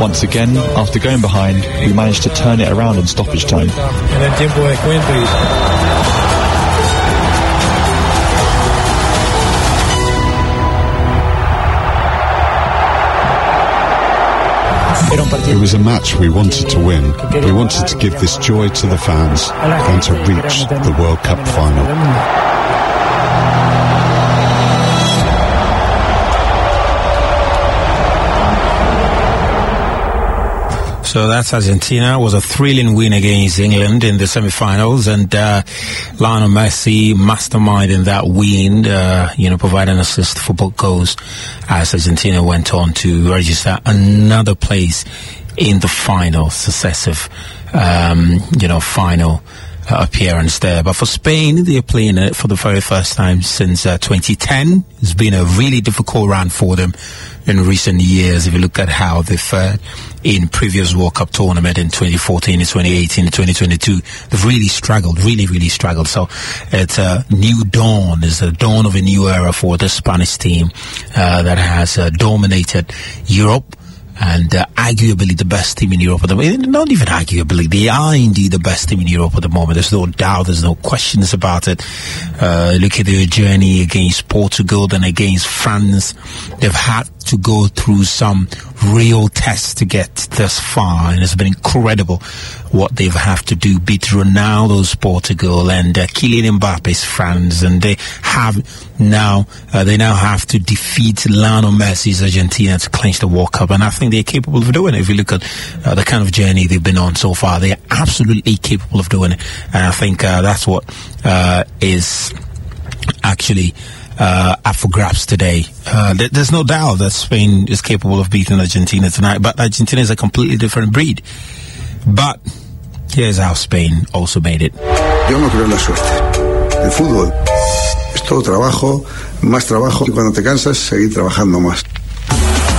once again, after going behind, we managed to turn it around in stoppage time. It was a match we wanted to win. We wanted to give this joy to the fans and to reach the World Cup final. So that's Argentina. It was a thrilling win against England in the semi-finals, and Lionel Messi masterminding that win, providing assist for both goals as Argentina went on to register another place in the final, successive, final appearance there. But for Spain, they're playing it for the very first time since 2010. It's been a really difficult run for them in recent years. If you look at how they fared in previous World Cup tournament in 2014, 2018, 2022, they've really struggled, really struggled. So it's a new dawn. It's the dawn of a new era for the Spanish team that has dominated Europe. And arguably the best team in Europe at the moment. Not even arguably, they are indeed the best team in Europe at the moment. There's no doubt, there's no questions about it. Look at their journey against Portugal, then against France. They've had to go through some real tests to get this far, and it's been incredible what they've had to do. Beat Ronaldo's Portugal and Kylian Mbappe's France, and they now have to defeat Lionel Messi's Argentina to clinch the World Cup, and I think they're capable of doing it. If you look at the kind of journey they've been on so far, they're absolutely capable of doing it, and I think that's what is actually up for grabs today. There's no doubt that Spain is capable of beating Argentina tonight, but Argentina is a completely different breed. But here's how Spain also made it. Yo no creo en la suerte. El fútbol es todo trabajo, más trabajo, y cuando te cansas, seguir trabajando más.